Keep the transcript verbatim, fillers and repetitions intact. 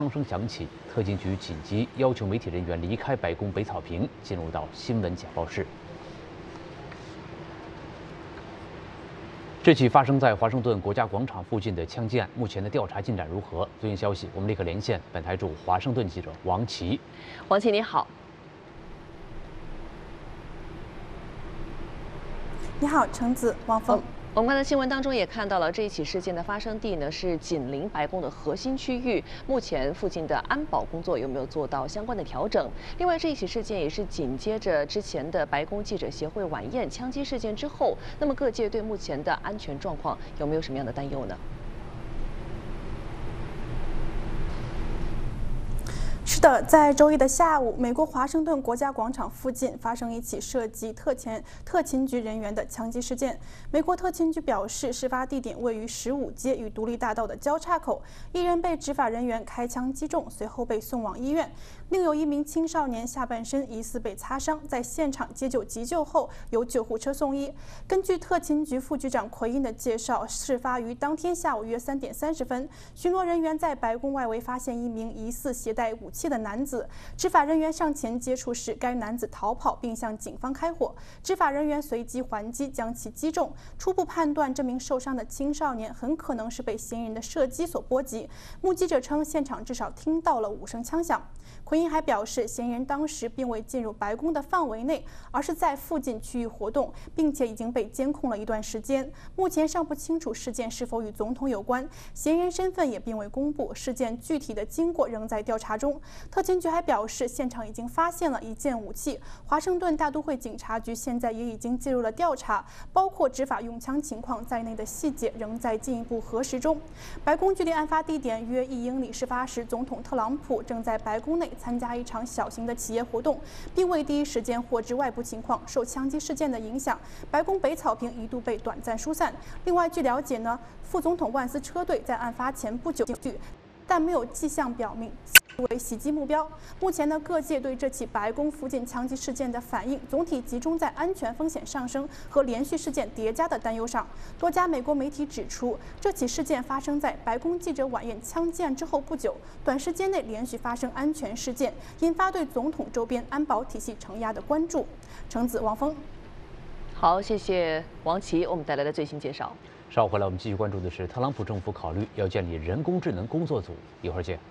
声响起，特勤局紧急要求媒体人员离开白宫北草坪，进入到新闻简报室。这起发生在华盛顿国家广场附近的枪击案，目前的调查进展如何？最新消息，我们立刻连线本台驻华盛顿记者王琦。 王琦，你好。 你好，橙子，王峰。 嗯 我们刚才新闻当中也看到了，这一起事件的发生地呢是紧邻白宫的核心区域。目前附近的安保工作有没有做到相关的调整？另外，这一起事件也是紧接着之前的白宫记者协会晚宴枪击事件之后，那么各界对目前的安全状况有没有什么样的担忧呢？ 是的，在周一的下午，美国华盛顿国家广场附近发生一起涉及特勤特勤局人员的枪击事件。美国特勤局表示，事发地点位于十五街与独立大道的交叉口，一人被执法人员开枪击中，随后被送往医院。另有一名青少年下半身疑似被擦伤，在现场接救急救后，由救护车送医。根据特勤局副局长奎因的介绍，事发于当天下午约三点三十分，巡逻人员在白宫外围发现一名疑似携带武器的男子，执法人员上前接触时，该男子逃跑并向警方开火，执法人员随即还击，将其击中。初步判断，这名受伤的青少年很可能是被嫌疑人的射击所波及。目击者称，现场至少听到了五声枪响。奎因还表示，嫌疑人当时并未进入白宫的范围内，而是在附近区域活动，并且已经被监控了一段时间。目前尚不清楚事件是否与总统有关，嫌疑人身份也并未公布，事件具体的经过仍在调查中。特勤局还表示，现场已经发现了一件武器。华盛顿大都会警察局现在也已经介入了调查，包括执法用枪情况在内的细节仍在进一步核实中。白宫距离案发地点约一英里，事发时总统特朗普正在白宫内参加一场小型的企业活动，并未第一时间获知外部情况。受枪击事件的影响，白宫北草坪一度被短暂疏散。另外，据了解呢，副总统万斯车队在案发前不久进去，但没有迹象表明为袭击目标。目前呢，各界对这起白宫附近枪击事件的反应总体集中在安全风险上升和连续事件叠加的担忧上。多家美国媒体指出，这起事件发生在白宫记者晚宴枪击案之后不久，短时间内连续发生安全事件，引发对总统周边安保体系承压的关注。橙子，王峰。 好，谢谢王琦，我们带来的最新介绍。 稍后回来，我们继续关注的是特朗普政府考虑要建立人工智能工作组，一会儿见。